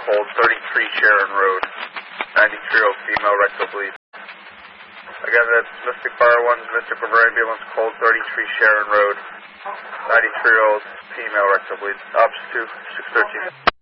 cold 33 Sharon Road. 93-year-old female rectal bleed. Again, that's Mystic Fire 1's Mystic River Ambulance, cold 33 Sharon Road. 93-year-old female rectal bleed. Ops 2, 613.